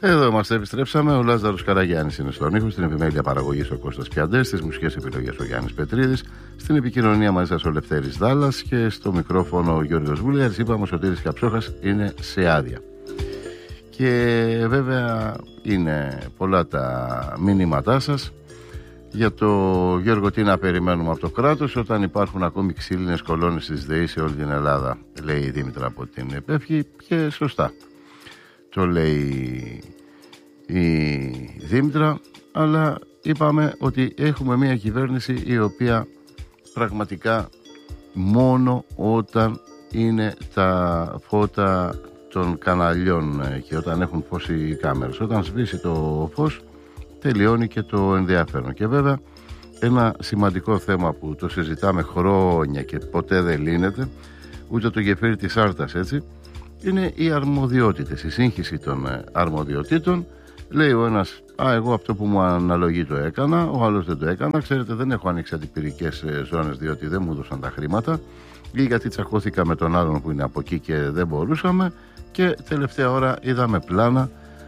Εδώ είμαστε, επιστρέψαμε. Ο Λάζαρος Καραγιάννης είναι στον ήχο, στην επιμέλεια παραγωγής ο Κώστας Πιαντές, στις μουσικές επιλογές ο Γιάννης Πετρίδης, στην επικοινωνία μαζί σας ο Λευτέρης Δάλλας και στο μικρόφωνο ο Γιώργος Βούλιαρης. Είπαμε ο Σωτήρης Καψόχας είναι σε άδεια. Και βέβαια είναι πολλά τα μηνύματά σας για το Γιώργο, τι να περιμένουμε από το κράτος όταν υπάρχουν ακόμη ξύλινες κολόνες της ΔΕΗ σε όλη την Ελλάδα, λέει η Δήμητρα από την Επέφη, και σωστά το λέει η Δήμητρα, αλλά είπαμε ότι έχουμε μια κυβέρνηση η οποία πραγματικά μόνο όταν είναι τα φώτα των καναλιών και όταν έχουν φως οι κάμερες, όταν σβήσει το φως τελειώνει και το ενδιαφέρον. Και βέβαια ένα σημαντικό θέμα που το συζητάμε χρόνια και ποτέ δεν λύνεται, ούτε το γεφύρι της Άρτας, έτσι, είναι οι αρμοδιότητες, η σύγχυση των αρμοδιοτήτων. Λέει ο ένας, εγώ αυτό που μου αναλογεί το έκανα, ο άλλος δεν το έκανα. Ξέρετε, δεν έχω ανοίξει αντιπυρικές ζώνες διότι δεν μου έδωσαν τα χρήματα, ή γιατί τσακώθηκα με τον άλλον που είναι από εκεί και δεν μπορούσαμε. Και τελευταία ώρα είδαμε πλάνα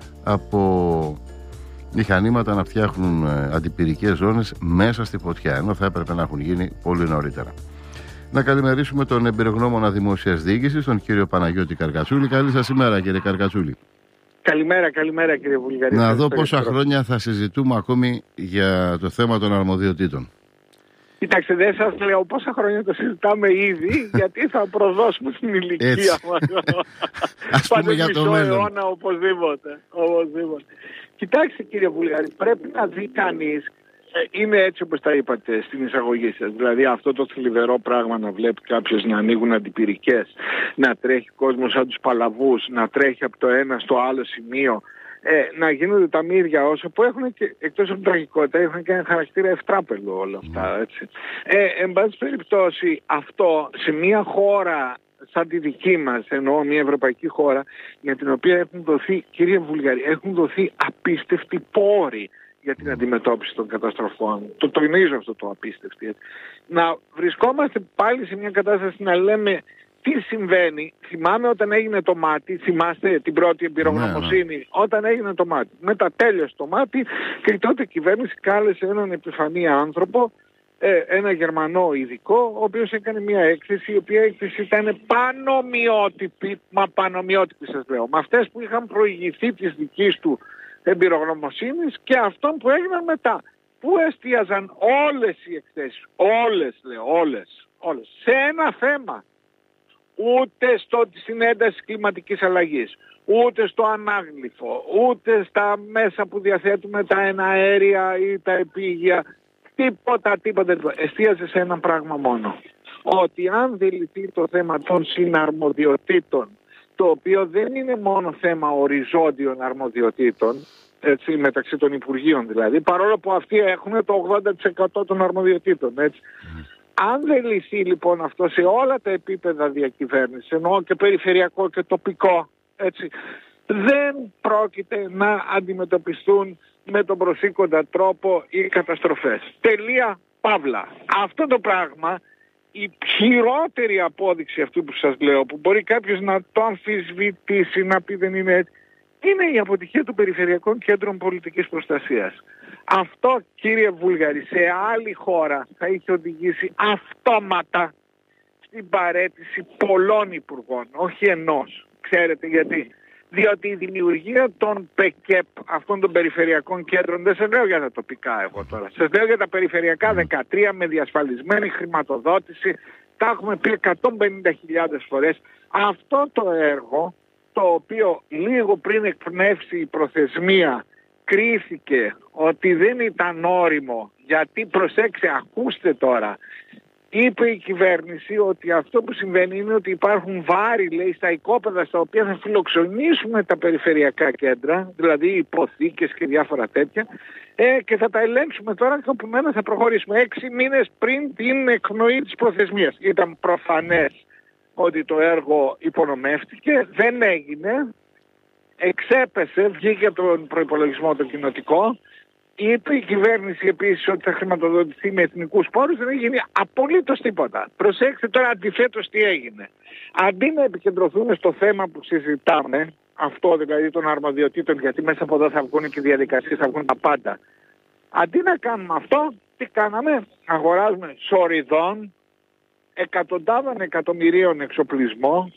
από μηχανήματα να φτιάχνουν αντιπυρικές ζώνες μέσα στη φωτιά, ενώ θα έπρεπε να έχουν γίνει πολύ νωρίτερα. Να καλημερίσουμε τον εμπειρογνώμονα δημόσιας διοίκησης, τον κύριο Παναγιώτη Καρκατσούλη. Καλή σας ημέρα, κύριε Καρκατσούλη. Καλημέρα κύριε Βουλγαρή. Να δω πόσα χρόνια θα συζητούμε ακόμη για το θέμα των αρμοδιοτήτων. Κοιτάξτε, δεν σας λέω πόσα χρόνια το συζητάμε ήδη, γιατί θα προδώσουμε στην ηλικία μας. Ας πούμε για το μέλλον. Αιώνα, οπωσδήποτε. Κοιτάξτε κύριε Βουλγαρή, πρέπει να δει κανείς, είναι έτσι όπως τα είπατε στην εισαγωγή σας, δηλαδή αυτό το θλιβερό πράγμα να βλέπει κάποιος να ανοίγουν αντιπυρικές, να τρέχει κόσμος σαν τους παλαβούς, να τρέχει από το ένα στο άλλο σημείο, να γίνονται τα μύρια όσο που έχουν και εκτός από την τραγικότητα έχουν και ένα χαρακτήρα ευτράπελο όλα αυτά, έτσι. Εν πάση περιπτώσει αυτό σε μια χώρα σαν τη δική μας, εννοώ μια ευρωπαϊκή χώρα για την οποία έχουν δοθεί, κύριε Βουλγαρή, έχουν δοθεί απίστευτοι πόροι για την αντιμετώπιση των καταστροφών. Το τονίζω αυτό το απίστευτο. Να βρισκόμαστε πάλι σε μια κατάσταση να λέμε τι συμβαίνει. Θυμάμαι όταν έγινε το μάτι, θυμάστε την πρώτη εμπειρογνωμοσύνη, όταν έγινε το μάτι. Μετά τέλειωσε το μάτι και τότε η κυβέρνηση κάλεσε έναν επιφανή άνθρωπο, ένα Γερμανό ειδικό, ο οποίος έκανε μια έκθεση, η οποία έκθεση ήταν πανομοιότυπη σας λέω, με αυτές που είχαν προηγηθεί της δικής του εμπειρογνωμοσύνης και αυτών που έγιναν μετά, που εστίαζαν όλες οι εκθέσεις, όλες, σε ένα θέμα. Ούτε στην ένταση κλιματικής αλλαγής, ούτε στο ανάγλυφο, ούτε στα μέσα που διαθέτουμε τα εναέρια ή τα επίγεια, τίποτα. Εστίαζε σε ένα πράγμα μόνο. Ότι αν δεν λυθεί το θέμα των συναρμοδιοτήτων, το οποίο δεν είναι μόνο θέμα οριζόντιων αρμοδιοτήτων, έτσι, μεταξύ των Υπουργείων δηλαδή, παρόλο που αυτοί έχουν το 80% των αρμοδιοτήτων, έτσι. Αν δεν λυθεί λοιπόν αυτό σε όλα τα επίπεδα διακυβέρνησης, εννοώ και περιφερειακό και τοπικό, έτσι, δεν πρόκειται να αντιμετωπιστούν με τον προσήκοντα τρόπο οι καταστροφές. Τελεία, παύλα. Αυτό το πράγμα, η χειρότερη απόδειξη αυτού που σας λέω, που μπορεί κάποιος να το αμφισβητήσει, να πει δεν είναι έτσι, είναι η αποτυχία των περιφερειακών κέντρων πολιτικής προστασίας. Αυτό, κύριε Βούλγαρη, σε άλλη χώρα θα είχε οδηγήσει αυτόματα στην παραίτηση πολλών υπουργών, όχι ενός. Ξέρετε γιατί? Διότι η δημιουργία των ΠΕΚΕΠ, αυτών των περιφερειακών κέντρων, δεν σας λέω για τα τοπικά εγώ τώρα, σας λέω για τα περιφερειακά 13 με διασφαλισμένη χρηματοδότηση, τα έχουμε πει 150.000 φορές. Αυτό το έργο, το οποίο λίγο πριν εκπνεύσει η προθεσμία κρίθηκε ότι δεν ήταν όριμο, γιατί προσέξτε, ακούστε τώρα, είπε η κυβέρνηση ότι αυτό που συμβαίνει είναι ότι υπάρχουν βάρη, λέει, στα οικόπεδα στα οποία θα φιλοξενήσουμε τα περιφερειακά κέντρα, δηλαδή υποθήκες και διάφορα τέτοια, και θα τα ελέγξουμε τώρα και οπουμένως θα προχωρήσουμε 6 μήνες πριν την εκπνοή της προθεσμίας. Ήταν προφανές ότι το έργο υπονομεύτηκε, δεν έγινε, εξέπεσε, βγήκε από τον προϋπολογισμό το κοινοτικό. Είπε η κυβέρνηση επίσης ότι θα χρηματοδοτηθεί με εθνικούς πόρους, δεν έγινε απολύτως τίποτα. Προσέξτε τώρα αντιθέτως τι έγινε. Αντί να επικεντρωθούμε στο θέμα που συζητάμε, αυτό δηλαδή των αρμοδιοτήτων, γιατί μέσα από εδώ θα βγουν και οι διαδικασίες, θα βγουν τα πάντα. Αντί να κάνουμε αυτό, τι κάναμε? Αγοράζουμε σοριδών, εκατοντάδων εκατομμυρίων εξοπλισμό,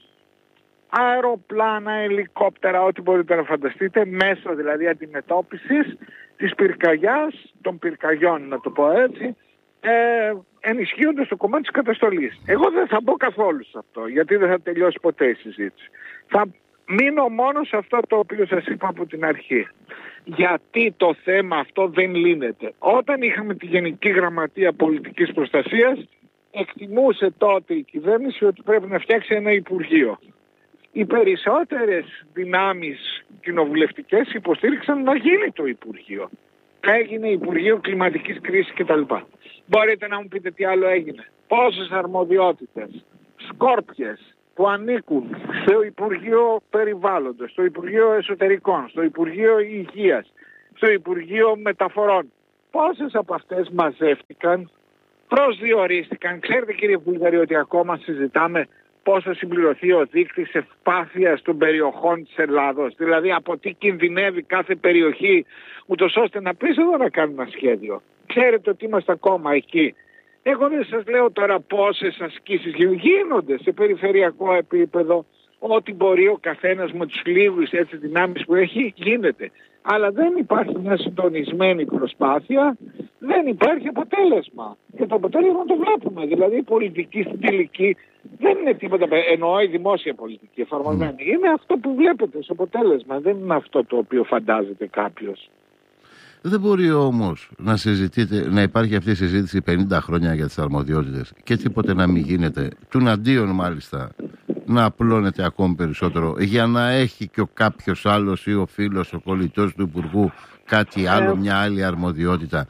αεροπλάνα, ελικόπτερα, ό,τι μπορείτε να φανταστείτε, μέσω δηλαδή αντιμετώπισης της πυρκαγιάς, των πυρκαγιών να το πω έτσι, ενισχύοντας το κομμάτι της καταστολής. Εγώ δεν θα μπω καθόλου σε αυτό, γιατί δεν θα τελειώσει ποτέ η συζήτηση. Θα μείνω μόνο σε αυτό το οποίο σας είπα από την αρχή. Γιατί το θέμα αυτό δεν λύνεται. Όταν είχαμε τη Γενική Γραμματεία Πολιτικής Προστασίας, εκτιμούσε τότε η κυβέρνηση ότι πρέπει να φτιάξει ένα Υπουργείο. Οι περισσότερες δυνάμεις κοινοβουλευτικές υποστήριξαν να γίνει το Υπουργείο. Έγινε Υπουργείο Κλιματικής Κρίσης κτλ. Μπορείτε να μου πείτε τι άλλο έγινε? Πόσες αρμοδιότητες, σκόρπιες που ανήκουν στο Υπουργείο Περιβάλλοντος, στο Υπουργείο Εσωτερικών, στο Υπουργείο Υγείας, στο Υπουργείο Μεταφορών. Πόσες από αυτές μαζεύτηκαν, προσδιορίστηκαν? Ξέρετε κύριε Βούλγαρη ότι ακόμα συζητάμε πώς θα συμπληρωθεί ο δείκτης ευπάθειας των περιοχών της Ελλάδος. Δηλαδή από τι κινδυνεύει κάθε περιοχή, ούτως ώστε να πεις εδώ να κάνουμε ένα σχέδιο. Ξέρετε ότι είμαστε ακόμα εκεί. Εγώ δεν σας λέω τώρα πόσες ασκήσεις γίνονται σε περιφερειακό επίπεδο. Ό,τι μπορεί ο καθένας με τους λίγους έτσι δυνάμεις που έχει γίνεται. Αλλά δεν υπάρχει μια συντονισμένη προσπάθεια, δεν υπάρχει αποτέλεσμα. Και το αποτέλεσμα το βλέπουμε. Δηλαδή η πολιτική στην τελική δεν είναι τίποτα, εννοώ η δημόσια πολιτική εφαρμοσμένη. Είναι αυτό που βλέπετε στο αποτέλεσμα, δεν είναι αυτό το οποίο φαντάζεται κάποιος. Δεν μπορεί όμως να υπάρχει αυτή η συζήτηση 50 χρόνια για τις αρμοδιότητες και τίποτε να μην γίνεται. Τουναντίον μάλιστα να απλώνεται ακόμη περισσότερο για να έχει και ο κάποιος άλλος ή ο φίλος, ο κολλητός του Υπουργού κάτι άλλο, μια άλλη αρμοδιότητα.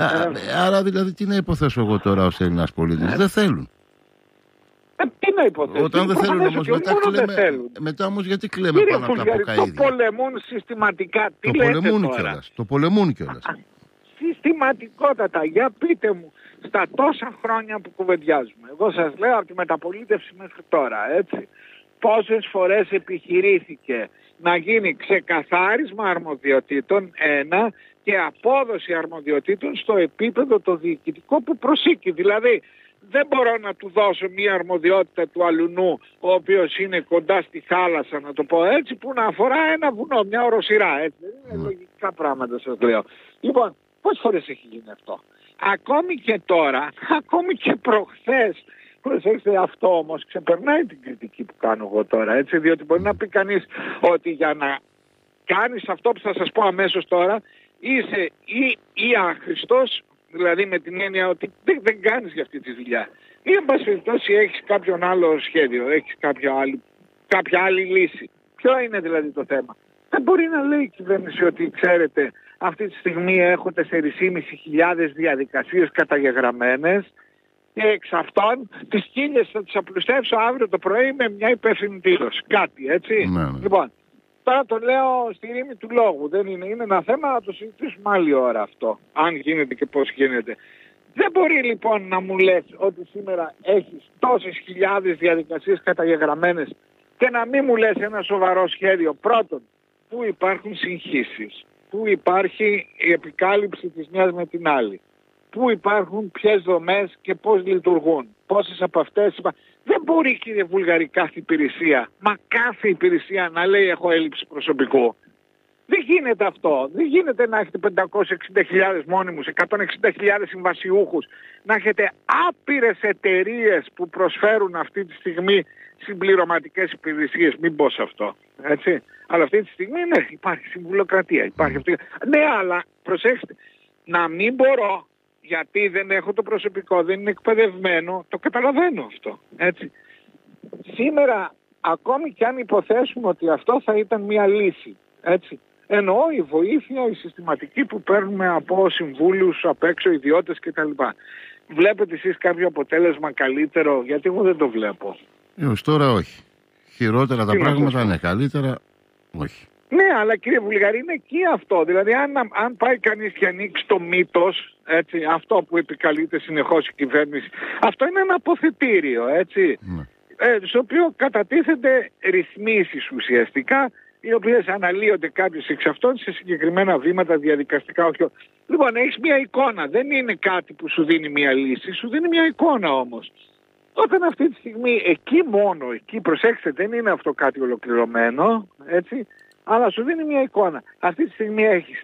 Άρα δηλαδή τι να υποθέσω εγώ τώρα ως Έλληνας πολίτης? Δεν θέλουν. Τι να υποθέσω? Όταν δεν θέλουν όμως μετά όμως γιατί κλαίμε πάνω από τα ποκαίδια? Το πολεμούν συστηματικά. Τι το πολεμούν κιόλας. Συστηματικότατα. Για πείτε μου, στα τόσα χρόνια που κουβεντιάζουμε, εγώ σας λέω από τη μεταπολίτευση μέχρι τώρα, έτσι, πόσες φορές επιχειρήθηκε να γίνει ξεκαθάρισμα αρμοδιοτήτων, ένα, και απόδοση αρμοδιοτήτων στο επίπεδο το διοικητικό που προσήκει. Δηλαδή, δεν μπορώ να του δώσω μία αρμοδιότητα του αλουνού, ο οποίος είναι κοντά στη θάλασσα, να το πω έτσι, που να αφορά ένα βουνό, μια οροσειρά, έτσι. Δεν είναι λογικά πράγματα, σας λέω. Λοιπόν, πόσες φορές έχει γίνει αυτό? Ακόμη και τώρα, ακόμη και προχθές, προσέξτε, αυτό όμως ξεπερνάει την κριτική που κάνω εγώ τώρα, έτσι, διότι μπορεί να πει κανείς ότι για να κάνεις αυτό που θα σας πω αμέσως τώρα, είσαι ή άχρηστος, δηλαδή με την έννοια ότι δεν κάνεις για αυτή τη δουλειά, ή εν πάση περιπτώσει έχεις κάποιον άλλο σχέδιο, έχεις κάποια άλλη λύση. Ποιο είναι δηλαδή το θέμα? Δεν μπορεί να λέει η κυβέρνηση ότι ξέρετε αυτή τη στιγμή έχω 4.500 διαδικασίες καταγεγραμμένες και εξ αυτών τις 1.000 θα τις απλουστεύσω αύριο το πρωί με μια υπεύθυνη δήλωση. Κάτι, έτσι. Ναι. Λοιπόν, τώρα το λέω στη ρήμη του λόγου. Δεν είναι ένα θέμα να το συζητήσουμε άλλη ώρα αυτό. Αν γίνεται και πώς γίνεται. Δεν μπορεί λοιπόν να μου λες ότι σήμερα έχεις τόσες χιλιάδες διαδικασίες καταγεγραμμένες και να μην μου λες ένα σοβαρό σχέδιο. Πρώτον, που υπάρχουν συγχύσεις, που υπάρχει η επικάλυψη της μιας με την άλλη, που υπάρχουν ποιες δομές και πώς λειτουργούν, πόσες από αυτές Δεν μπορεί κύριε Βούλγαρη κάθε υπηρεσία, μα κάθε υπηρεσία να λέει έχω έλλειψη προσωπικού. Δεν γίνεται αυτό. Δεν γίνεται να έχετε 560.000 μόνιμους, 160.000 συμβασιούχους, να έχετε άπειρες εταιρείες που προσφέρουν αυτή τη στιγμή συμπληρωματικές υπηρεσίες. Μην πω σε αυτό. Έτσι. Αλλά αυτή τη στιγμή ναι, υπάρχει συμβουλοκρατία. Υπάρχει αυτή... Ναι, αλλά προσέξτε, να μην μπορώ, γιατί δεν έχω το προσωπικό, δεν είναι εκπαιδευμένο, το καταλαβαίνω αυτό. Έτσι. Σήμερα, ακόμη και αν υποθέσουμε ότι αυτό θα ήταν μια λύση, έτσι, εννοώ η βοήθεια, η συστηματική που παίρνουμε από συμβούλους, απ' έξω ιδιώτες κτλ. Βλέπετε εσείς κάποιο αποτέλεσμα καλύτερο? Γιατί εγώ δεν το βλέπω. Έως τώρα όχι. Χειρότερα τα πράγματα, ναι, καλύτερα όχι. Ναι, αλλά κύριε Βουλγαρή, είναι εκεί αυτό. Δηλαδή αν πάει κανείς και ανοίξει το μύθος, έτσι, αυτό που επικαλείται συνεχώς η κυβέρνηση, αυτό είναι ένα αποθετήριο, έτσι, στο οποίο κατατίθενται ρυθμίσεις ουσιαστικά οι οποίες αναλύονται κάποιες εξ αυτών σε συγκεκριμένα βήματα διαδικαστικά. Όχι. Λοιπόν, έχεις μια εικόνα, δεν είναι κάτι που σου δίνει μια λύση, σου δίνει μια εικόνα όμως. Όταν αυτή τη στιγμή εκεί μόνο, εκεί προσέξτε, δεν είναι αυτό κάτι ολοκληρωμένο, έτσι, αλλά σου δίνει μια εικόνα. Αυτή τη στιγμή έχεις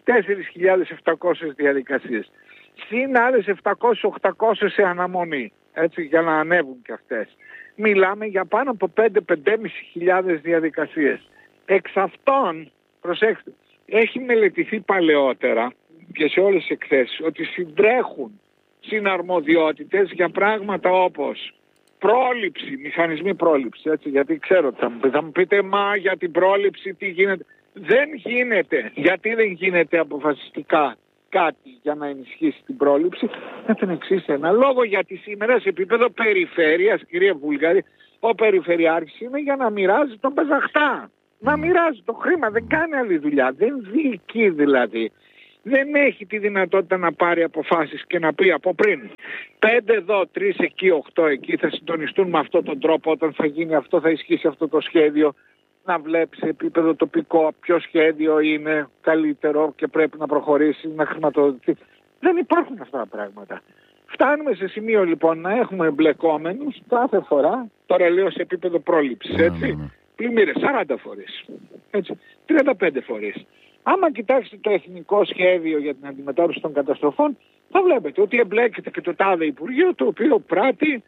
4.700 διαδικασίες, συν άλλες 700-800 σε αναμονή, έτσι, για να ανέβουν και αυτές. Μιλάμε για πάνω από 5.000-5.500 διαδικασίες. Εξ αυτών, προσέξτε, έχει μελετηθεί παλαιότερα και σε όλες τις εκθέσεις ότι συντρέχουν συναρμοδιότητες για πράγματα όπως πρόληψη, μηχανισμοί πρόληψη, έτσι, γιατί ξέρω ότι θα μου πείτε μα για την πρόληψη τι γίνεται. Δεν γίνεται. Γιατί δεν γίνεται αποφασιστικά κάτι για να ενισχύσει την πρόληψη? Με τον εξής ένα λόγο, γιατί σήμερα σε επίπεδο περιφέρειας, κύριε Βούλγαρη, ο περιφερειάρχης είναι για να μοιράζει τον πεζαχτά. Να μοιράζει το χρήμα, δεν κάνει άλλη δουλειά, δεν διοικεί δηλαδή. Δεν έχει τη δυνατότητα να πάρει αποφάσεις και να πει από πριν 5 εδώ, 3 εκεί, 8 εκεί θα συντονιστούν με αυτόν τον τρόπο, όταν θα γίνει αυτό θα ισχύσει αυτό το σχέδιο. Να βλέπει σε επίπεδο τοπικό ποιο σχέδιο είναι καλύτερο και πρέπει να προχωρήσει, να χρηματοδοτηθεί. Δεν υπάρχουν αυτά τα πράγματα. Φτάνουμε σε σημείο λοιπόν να έχουμε εμπλεκόμενους κάθε φορά, τώρα λέω σε επίπεδο πρόληψης, έτσι, πλημμύρες 40 φορές, έτσι, 35 φορές. Άμα κοιτάξετε το εθνικό σχέδιο για την αντιμετώπιση των καταστροφών, θα βλέπετε ότι εμπλέκεται και το τάδε Υπουργείο, το οποίο πράττει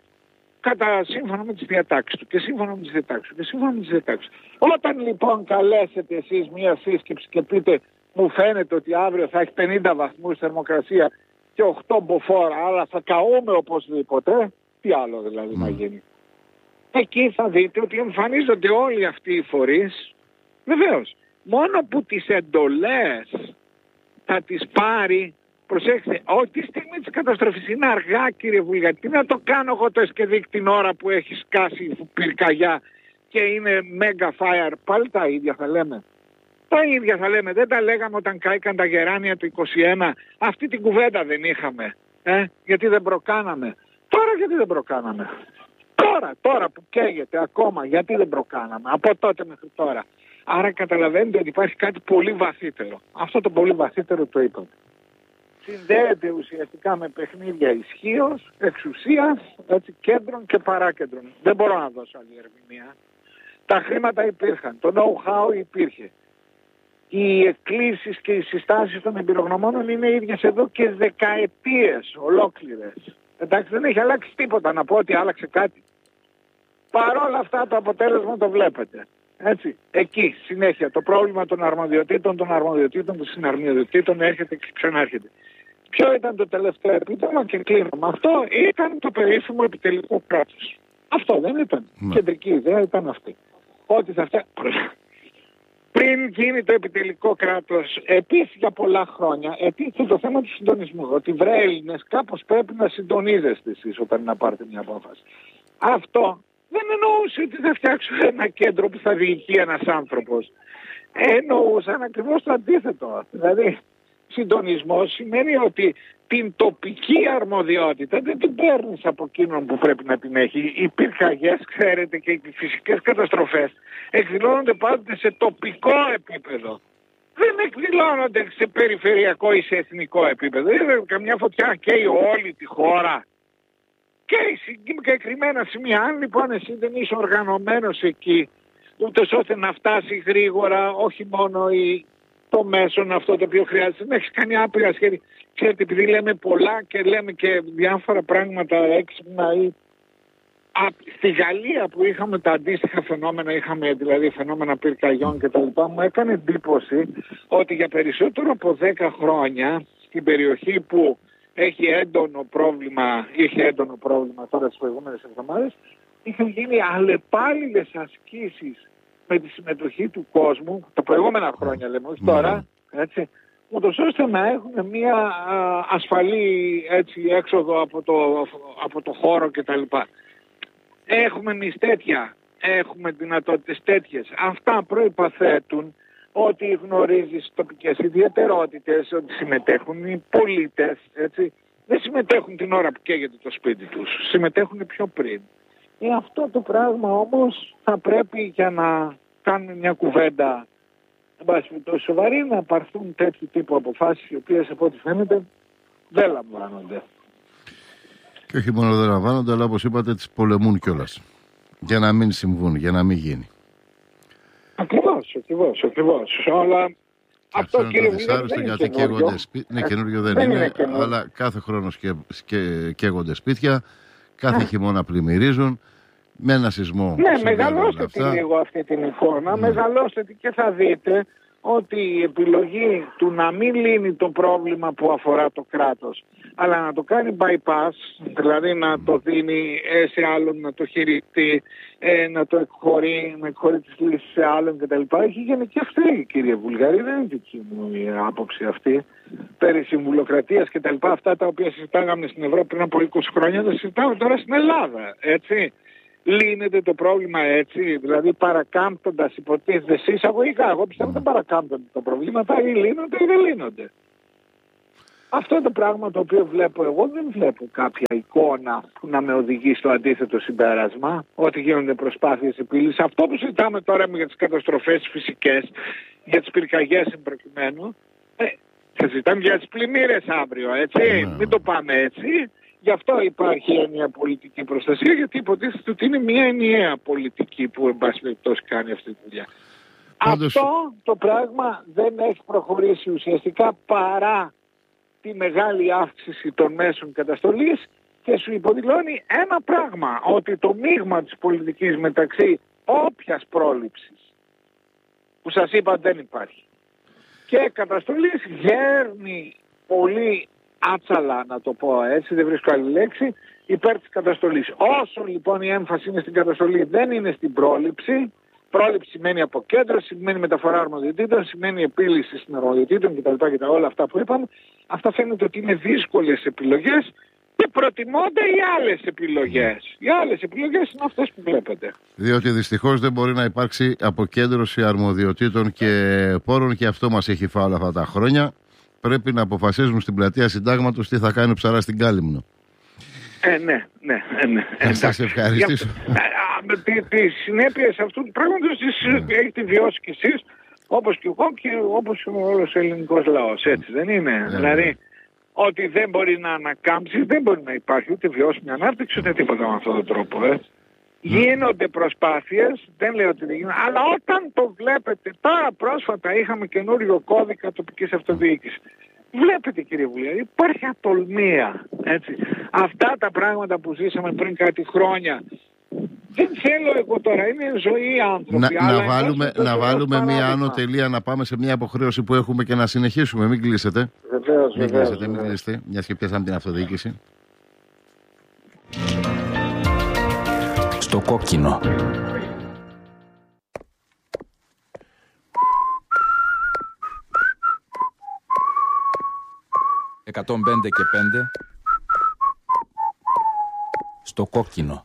σύμφωνα με τις διατάξεις του και σύμφωνα με τις διατάξεις του και σύμφωνα με τις διατάξεις. Όταν λοιπόν καλέσετε εσείς μία σύσκεψη και πείτε μου φαίνεται ότι αύριο θα έχει 50 βαθμούς θερμοκρασία και 8 μποφόρ, αλλά θα καούμε οπωσδήποτε, τι άλλο δηλαδή να γίνει? Εκεί θα δείτε ότι εμφανίζονται όλοι αυτοί οι φορείς, βεβαίως, μόνο που τις εντολές θα τις πάρει. Προσέξτε, ό,τι στιγμή της καταστροφής είναι αργά, κύριε Βουλγαρή. Τι να το κάνω εγώ το Εσκεδίκ την ώρα που έχει σκάσει πυρκαγιά και είναι mega fire? Πάλι τα ίδια θα λέμε. Τα ίδια θα λέμε. Δεν τα λέγαμε όταν κάηκαν τα γεράνια του 21. Αυτή την κουβέντα δεν είχαμε. Γιατί δεν προκάναμε? Τώρα γιατί δεν προκάναμε? Τώρα που καίγεται ακόμα, γιατί δεν προκάναμε από τότε μέχρι τώρα? Άρα καταλαβαίνετε ότι υπάρχει κάτι πολύ βαθύτερο. Αυτό το πολύ βαθύτερο το είπαμε. Συνδέεται ουσιαστικά με παιχνίδια ισχύως, εξουσίας, έτσι, κέντρων και παράκεντρων. Δεν μπορώ να δώσω άλλη ερμηνεία. Τα χρήματα υπήρχαν, το know-how υπήρχε. Οι εκκλήσεις και οι συστάσεις των εμπειρογνωμόνων είναι ίδιες εδώ και δεκαετίες ολόκληρες. Εντάξει, δεν έχει αλλάξει τίποτα, να πω ότι άλλαξε κάτι. Παρόλα αυτά το αποτέλεσμα το βλέπετε. Έτσι, εκεί συνέχεια το πρόβλημα των αρμοδιοτήτων, των συναρμοδιοτήτων έρχεται και ξανάρχεται. Ποιο ήταν το τελευταίο επίτευγμα, και κλείνω με αυτό? Ήταν το περίφημο επιτελικό κράτος. Αυτό δεν ήταν? Κεντρική ιδέα ήταν αυτή. Ότι θα πριν γίνει το επιτελικό κράτος, επίσης για πολλά χρόνια, επίσης το θέμα του συντονισμού. Ότι βρε Έλληνες, κάπως πρέπει να συντονίζεστε εσείς όταν να πάρετε μια απόφαση. Αυτό δεν εννοούσε ότι θα φτιάξω ένα κέντρο που θα διοικεί ένας άνθρωπος. Εννοούσαν ακριβώς το αντίθετο. Δηλαδή, συντονισμός σημαίνει ότι την τοπική αρμοδιότητα δεν την παίρνεις από εκείνον που πρέπει να την έχει. Οι πυρκαγιές, ξέρετε, και οι φυσικές καταστροφές εκδηλώνονται πάντοτε σε τοπικό επίπεδο. Δεν εκδηλώνονται σε περιφερειακό ή σε εθνικό επίπεδο. Δηλαδή, καμιά φωτιά καίει όλη τη χώρα. Και συγκεκριμένα σημεία, αν λοιπόν εσύ δεν είσαι οργανωμένος εκεί, ούτως ώστε να φτάσει γρήγορα, όχι μόνο το μέσον αυτό το οποίο χρειάζεται, να έχεις κάνει άπειρα σχέδια. Ξέρετε, επειδή λέμε πολλά και λέμε και διάφορα πράγματα έξυπνα, ή στη Γαλλία που είχαμε τα αντίστοιχα φαινόμενα, είχαμε δηλαδή φαινόμενα πυρκαγιών κτλ., μου έκανε εντύπωση ότι για περισσότερο από 10 χρόνια στην περιοχή που είχε έντονο πρόβλημα τώρα τις προηγούμενες εβδομάδες, είχαν γίνει αλλεπάλληλες ασκήσεις με τη συμμετοχή του κόσμου, τα προηγούμενα χρόνια λέμε, όχι τώρα, έτσι, ούτως ώστε να έχουν μια ασφαλή, έτσι, έξοδο από το χώρο κτλ. Έχουμε εμείς τέτοια, έχουμε δυνατότητες τέτοιες. Αυτά προϋποθέτουν ότι γνωρίζεις τοπικές ιδιαιτερότητες, ότι συμμετέχουν οι πολίτες, έτσι. Δεν συμμετέχουν την ώρα που καίγεται το σπίτι τους, συμμετέχουν πιο πριν. Αυτό το πράγμα όμως θα πρέπει, για να κάνουμε μια κουβέντα το σοβαρή να πάρθουν τέτοιου τύπου αποφάσεις, οι οποίες από ό,τι φαίνεται δεν λαμβάνονται. Και όχι μόνο δεν λαμβάνονται, αλλά όπως είπατε τις πολεμούν κιόλας. Για να μην συμβούν, για να μην γίνει. Ακριβώς. Αλλά αυτό, κύριε Βουλγαρή, δεν είναι καινούριο. Ναι, καινούριο δεν είναι, αλλά κάθε χρόνο καίγονται σπίτια, κάθε χειμώνα πλημμυρίζουν, με ένα σεισμό. Ναι, μεγαλώστε τη λίγο αυτή την εικόνα, μεγαλώστε τη και θα δείτε ότι η επιλογή του να μην λύνει το πρόβλημα που αφορά το κράτος, αλλά να το κάνει bypass, δηλαδή να το δίνει σε άλλον, να το χειριστεί, να το εκχωρεί, να εκχωρεί τις λύσεις σε άλλον κτλ. Έχει γενικευτεί, κύριε Βουλγαρή, δεν είναι δική μου η άποψη αυτή, περί συμβουλοκρατίας κτλ. Αυτά τα οποία συζητάγαμε στην Ευρώπη πριν από 20 χρόνια, τα συζητάμε τώρα στην Ελλάδα, έτσι. Λύνεται το πρόβλημα έτσι, δηλαδή παρακάμπτοντας υποτίθεται σε εισαγωγικά. Εγώ πιστεύω δεν παρακάμπτονται τα προβλήματα, ή λύνονται ή δεν λύνονται. Αυτό το πράγμα το οποίο βλέπω εγώ, δεν βλέπω κάποια εικόνα που να με οδηγεί στο αντίθετο συμπέρασμα, ότι γίνονται προσπάθειες επίλυσης. Αυτό που συζητάμε τώρα για τις καταστροφές φυσικές, για τις πυρκαγιές προκειμένου, θα συζητάμε για τις πλημμύρες αύριο, έτσι. Μην το πάμε έτσι. Γι' αυτό υπάρχει ενιαία πολιτική προστασία, γιατί υποτίθεται ότι είναι μια ενιαία πολιτική που εν πάση περιπτώσει κάνει αυτή τη δουλειά. Αυτό το πράγμα δεν έχει προχωρήσει ουσιαστικά παρά τη μεγάλη αύξηση των μέσων καταστολής και σου υποδηλώνει ένα πράγμα, ότι το μείγμα της πολιτικής μεταξύ όποιας πρόληψης, που σας είπα δεν υπάρχει, και καταστολής γέρνει πολύ άτσαλα, να το πω έτσι, δεν βρίσκω άλλη λέξη, υπέρ της καταστολής. Όσο λοιπόν η έμφαση είναι στην καταστολή, δεν είναι στην πρόληψη. Πρόληψη σημαίνει αποκέντρωση, σημαίνει μεταφορά αρμοδιοτήτων, σημαίνει επίλυση των αρμοδιοτήτων κτλ. Όλα αυτά που είπαμε. Αυτά φαίνεται ότι είναι δύσκολες επιλογές και προτιμώνται οι άλλες επιλογές. Οι άλλες επιλογές είναι αυτές που βλέπετε. Διότι δυστυχώς δεν μπορεί να υπάρξει αποκέντρωση αρμοδιοτήτων και πόρων, και αυτό μας έχει φάει όλα αυτά τα χρόνια. Πρέπει να αποφασίζουν στην πλατεία Συντάγματος τι θα κάνει ο ψαράς στην Κάλυμνο. Ναι. Θα σας ευχαριστήσω. Τις συνέπειες αυτού του πράγματος έχετε βιώσει κι εσείς, όπως και εγώ και όπως όλος ο ελληνικός λαός. Έτσι δεν είναι? Δηλαδή, ότι δεν μπορεί να ανακάμψει, δεν μπορεί να υπάρχει ούτε βιώσιμη ανάπτυξη ούτε τίποτα με αυτόν τον τρόπο. Γίνονται προσπάθειες, δεν λέω ότι δεν γίνονται, αλλά όταν το βλέπετε, τώρα πρόσφατα είχαμε καινούριο κώδικα τοπικής αυτοδιοίκησης. Βλέπετε, κύριε Βουλγαρή, υπάρχει ατολμία, έτσι. Αυτά τα πράγματα που ζήσαμε πριν κάτι χρόνια, δεν θέλω εγώ τώρα, είναι ζωή άνθρωποι. Να βάλουμε μια άνω τελεία, να πάμε σε μια αποχρέωση που έχουμε και να συνεχίσουμε. Μην κλείσετε. Βεβαίως. Μην κλείσετε, μιας και πιάσαμε την αυτοδιοίκηση. Στο κόκκινο. «105 και 5» στο κόκκινο.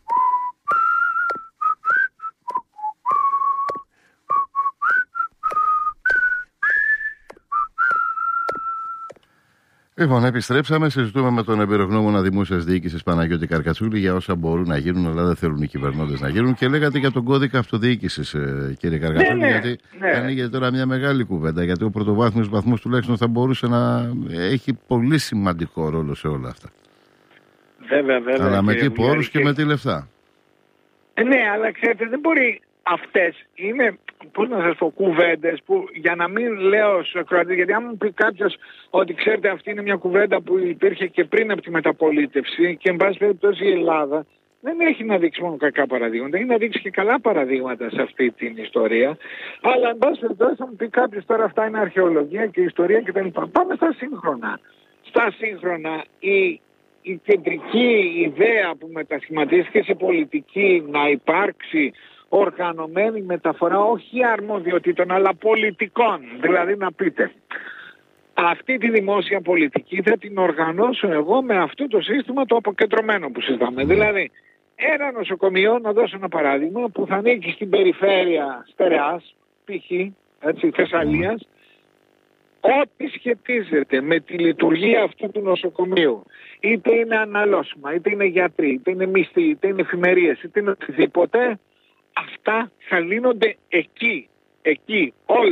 Λοιπόν, επιστρέψαμε. Συζητούμε με τον εμπειρογνώμονα δημόσιας διοίκησης Παναγιώτη Καρκατσούλη για όσα μπορούν να γίνουν, αλλά δεν θέλουν οι κυβερνώντες να γίνουν. Και λέγατε για τον κώδικα αυτοδιοίκησης, κύριε Καρκατσούλη, γιατί ανοίγει τώρα μια μεγάλη κουβέντα. Γιατί ο πρωτοβάθμιος βαθμός τουλάχιστον θα μπορούσε να έχει πολύ σημαντικό ρόλο σε όλα αυτά. Βέβαια. Αλλά με τι πόρους και με τι λεφτά. Ναι, αλλά ξέρετε, δεν μπορεί. Αυτές είναι, πώς να σας πω, κουβέντες που, για να μην λέω στους ακροατές, γιατί αν μου πει κάποιος ότι ξέρετε αυτή είναι μια κουβέντα που υπήρχε και πριν από τη μεταπολίτευση και εν πάση περιπτώσει η Ελλάδα δεν έχει να δείξει μόνο κακά παραδείγματα, έχει να δείξει και καλά παραδείγματα σε αυτή την ιστορία, αλλά εν πάση περιπτώσει θα μου πει κάποιος τώρα αυτά είναι αρχαιολογία και ιστορία κτλ. Πάμε στα σύγχρονα. Στα σύγχρονα η κεντρική ιδέα που μετασχηματίστηκε σε πολιτική να υπάρξει οργανωμένη μεταφορά όχι αρμοδιοτήτων αλλά πολιτικών. Δηλαδή να πείτε, αυτή τη δημόσια πολιτική θα την οργανώσω εγώ με αυτό το σύστημα το αποκεντρωμένο που συζητάμε. Δηλαδή ένα νοσοκομείο, να δώσω ένα παράδειγμα, που θα ανήκει στην περιφέρεια Στερεάς, π.χ. Θεσσαλίας, ό,τι σχετίζεται με τη λειτουργία αυτού του νοσοκομείου, είτε είναι αναλώσιμα, είτε είναι γιατροί, είτε είναι μισθοί, είτε είναι εφημερίες, είτε είναι οτιδήποτε, αυτά θα λύνονται εκεί όλα.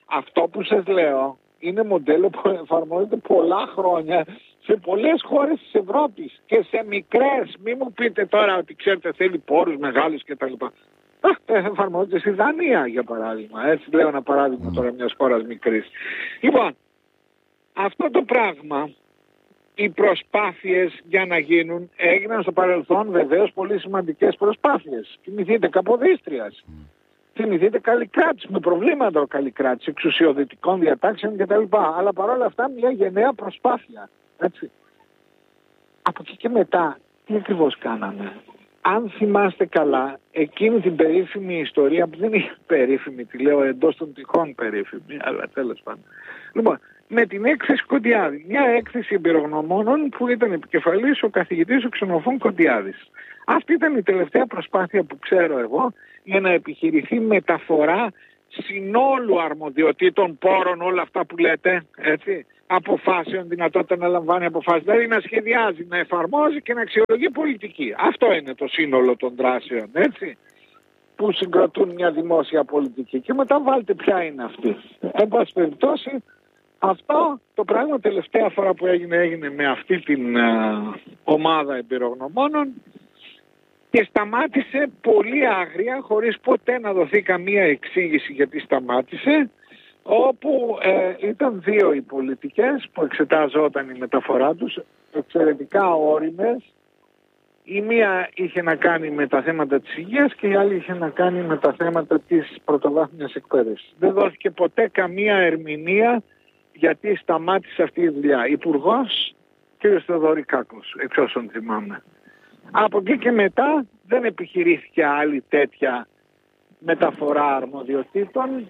Αυτό που σας λέω είναι μοντέλο που εφαρμόζεται πολλά χρόνια σε πολλές χώρες της Ευρώπης και σε μικρές. Μην μου πείτε τώρα ότι ξέρετε θέλει πόρους μεγάλους κτλ. Εφαρμόζεται στη Δανία για παράδειγμα. Έτσι λέω ένα παράδειγμα τώρα μιας χώρας μικρής. Λοιπόν, αυτό το πράγμα, οι προσπάθειες για να γίνουν έγιναν στο παρελθόν βεβαίως πολύ σημαντικές προσπάθειες. Θυμηθείτε Καποδίστριας. Θυμηθείτε Καλλικράτης, με προβλήματα ο Καλλικράτης, εξουσιοδυτικών διατάξεων κτλ. Αλλά παρόλα αυτά μια γενναία προσπάθεια. Έτσι. Από εκεί και μετά, τι ακριβώς κάναμε? Αν θυμάστε καλά, εκείνη την περίφημη ιστορία, που δεν είναι περίφημη, τη λέω εντός των τυχών περίφημη, αλλά τέλος πάντων. Λοιπόν, με την έκθεση Κοντιάδη, μια έκθεση εμπειρογνωμόνων που ήταν επικεφαλής ο καθηγητής ο Ξενοφών Κοντιάδης. Αυτή ήταν η τελευταία προσπάθεια που ξέρω εγώ για να επιχειρηθεί μεταφορά συνόλου αρμοδιοτήτων, πόρων, όλα αυτά που λέτε, έτσι, αποφάσεων, δυνατότητα να λαμβάνει αποφάσεις, δηλαδή να σχεδιάζει, να εφαρμόζει και να αξιολογεί πολιτική. Αυτό είναι το σύνολο των δράσεων, έτσι, που συγκροτούν μια δημόσια πολιτική. Και μετά βάλτε ποια είναι αυτή. Εν πάση περιπτώσει, αυτό το πράγμα τελευταία φορά που έγινε με αυτή την ομάδα εμπειρογνωμόνων και σταμάτησε πολύ άγρια, χωρίς ποτέ να δοθεί καμία εξήγηση γιατί σταμάτησε, όπου ήταν δύο οι πολιτικές που εξετάζονταν η μεταφορά τους, εξαιρετικά όριμες. Η μία είχε να κάνει με τα θέματα της υγείας και η άλλη είχε να κάνει με τα θέματα της πρωτοβάθμιας εκπαίδευσης. Δεν δόθηκε ποτέ καμία ερμηνεία γιατί σταμάτησε αυτή η δουλειά. Υπουργός κ. Θεοδωρικάκος, εξ όσων θυμάμαι. Από εκεί και μετά δεν επιχειρήθηκε άλλη τέτοια μεταφορά αρμοδιοτήτων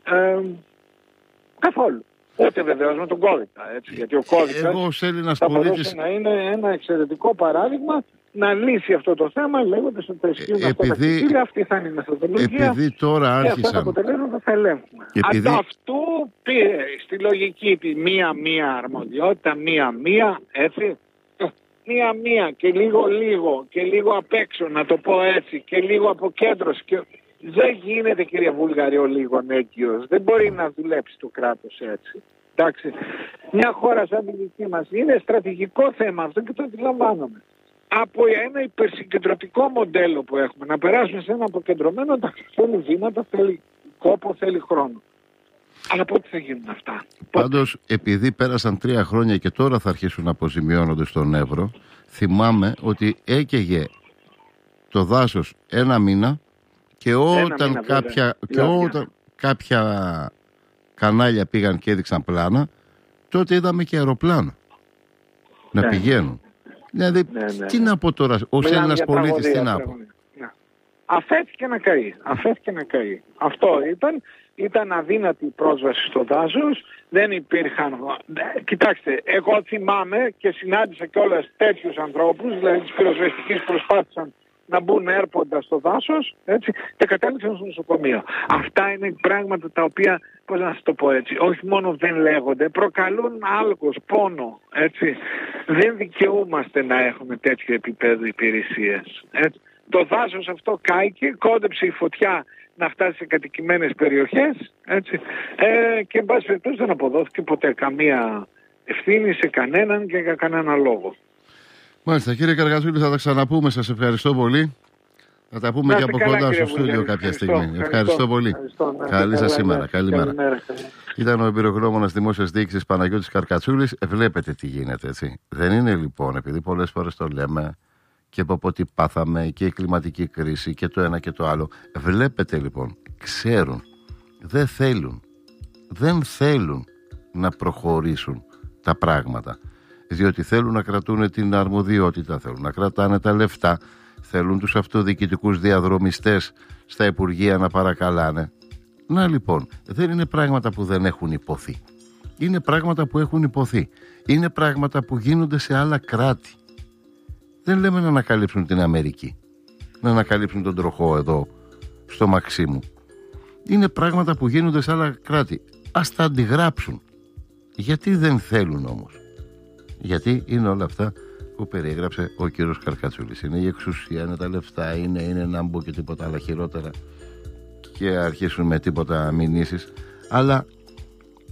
καθόλου. Ούτε βεβαίως με τον κώδικα. Έτσι, γιατί ο κώδικας θα μπορούσε να είναι ένα εξαιρετικό παράδειγμα να λύσει αυτό το θέμα λέγοντας ότι θα ισχύουν αυτά τα κριτήρια, αυτή θα είναι η μεθοδολογία επειδή τώρα άρχισαν, και αυτά τα αποτελέσματα θα ελέγχουμε. Ανταυτού πήρε στη λογική τη μία-μία αρμοδιότητα, μία-μία, έτσι, μία-μία και λίγο και λίγο απ' έξω, να το πω έτσι, και λίγο αποκέντρωση. Και δεν γίνεται, κύριε Βούλγαρη, ο λίγο έγκυος. Δεν μπορεί να δουλέψει το κράτος έτσι. Εντάξει. Μια χώρα σαν τη δική μας είναι στρατηγικό θέμα αυτό και το αντιλαμβάνομαι. Από ένα υπερσυγκεντρωτικό μοντέλο που έχουμε, να περάσουμε σε ένα αποκεντρωμένο, εντάξει, θέλει βήματα, θέλει κόπο, θέλει χρόνο. Αλλά πότε θα γίνουν αυτά? Πάντως, επειδή πέρασαν 3 χρόνια και τώρα θα αρχίσουν να αποζημιώνονται στον Εύρο, θυμάμαι ότι έκαιγε το δάσος 1 μήνα και όταν κάποια κανάλια πήγαν και έδειξαν πλάνα, τότε είδαμε και αεροπλάνα να πηγαίνουν. Δηλαδή, τι να πω τώρα, ως Έλληνας πολίτης, τι να πω? Αφέθηκε να καεί. Αυτό ήταν αδύνατη η πρόσβαση στο δάσος, δεν υπήρχαν... Κοιτάξτε, εγώ θυμάμαι και συνάντησα κιόλας τέτοιους ανθρώπους, δηλαδή τις πυροσβεστικές προσπάθησαν να μπουν έρποντα στο δάσος, έτσι, και κατέληξαν στο νοσοκομείο. Αυτά είναι πράγματα τα οποία, πώς να σας το πω έτσι, όχι μόνο δεν λέγονται, προκαλούν άλκος, πόνο, έτσι. Δεν δικαιούμαστε να έχουμε τέτοιο επίπεδο υπηρεσίες. Έτσι. Το δάσος αυτό κάηκε, κόντεψε η φωτιά να φτάσει σε κατοικημένες περιοχές, έτσι, και εν πάση περιπτώσει δεν αποδόθηκε ποτέ καμία ευθύνη σε κανέναν και για κανένα λόγο. Μάλιστα, κύριε Καρκατσούλη, θα τα ξαναπούμε. Σας ευχαριστώ πολύ. Θα τα πούμε και από κοντά στο στούντιο κάποια στιγμή. Ευχαριστώ πολύ. Καλή σας σήμερα. Καλημέρα. Ήταν ο εμπειρογνώμονας δημόσιας διοίκησης Παναγιώτης Καρκατσούλης. Βλέπετε τι γίνεται, έτσι. Δεν είναι λοιπόν, επειδή πολλές φορές το λέμε και από ό,τι πάθαμε και η κλιματική κρίση και το ένα και το άλλο. Βλέπετε λοιπόν, ξέρουν, δεν θέλουν να προχωρήσουν τα πράγματα. Διότι θέλουν να κρατούν την αρμοδιότητα, θέλουν να κρατάνε τα λεφτά, θέλουν τους αυτοδιοικητικούς διαδρομιστές στα υπουργεία να παρακαλάνε. Να λοιπόν, δεν είναι πράγματα που δεν έχουν υποθεί. Είναι πράγματα που έχουν υποθεί. Είναι πράγματα που γίνονται σε άλλα κράτη. Δεν λέμε να ανακαλύψουν την Αμερική, να ανακαλύψουν τον τροχό εδώ στο Μαξίμου. Είναι πράγματα που γίνονται σε άλλα κράτη. Ας τα αντιγράψουν. Γιατί δεν θέλουν όμως? Γιατί είναι όλα αυτά που περιέγραψε ο κύριος Καρκατσούλης. Είναι η εξουσία, είναι τα λεφτά, είναι να μπω και τίποτα άλλα χειρότερα και αρχίσουν με τίποτα μηνύσεις. Αλλά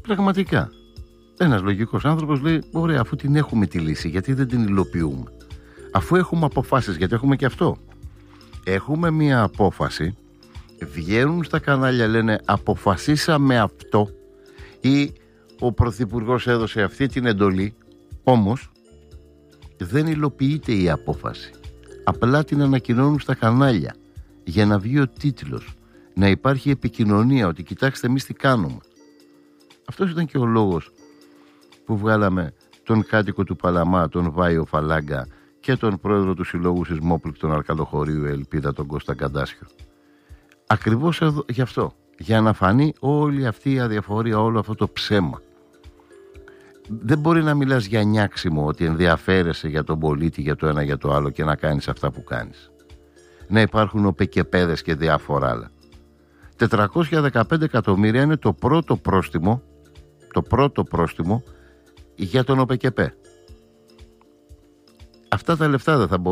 Πραγματικά. Ένας λογικός άνθρωπος λέει: ωραία, αφού την έχουμε τη λύση, γιατί δεν την υλοποιούμε? Αφού έχουμε αποφάσεις, γιατί έχουμε και αυτό. Έχουμε μία απόφαση, βγαίνουν στα κανάλια, λένε αποφασίσαμε αυτό, ή ο Πρωθυπουργός έδωσε αυτή την εντολή, όμως δεν υλοποιείται η απόφαση. Απλά την ανακοινώνουν στα κανάλια για να βγει ο τίτλος, να υπάρχει επικοινωνία, ότι κοιτάξτε εμείς τι κάνουμε. Αυτός ήταν και ο λόγος που βγάλαμε τον κάτοικο του Παλαμά, τον Βάιο Φαλάγκα, και τον πρόεδρο του Συλλόγου Σεισμόπληκτων Αρκαδοχωρίου Ελπίδα, τον Κώστα Καντάσιο. Ακριβώς γι' αυτό, για να φανεί όλη αυτή η αδιαφορία, όλο αυτό το ψέμα. Δεν μπορεί να μιλάς για νιάξιμο, ότι ενδιαφέρεσαι για τον πολίτη, για το ένα για το άλλο, και να κάνεις αυτά που κάνεις. Να υπάρχουν οπεκεπέδες και διάφορα άλλα. 415 εκατομμύρια είναι το πρώτο πρόστιμο για τον ΟΠΕΚΕΠΕ. Αυτά τα λεφτά δεν θα μπορούν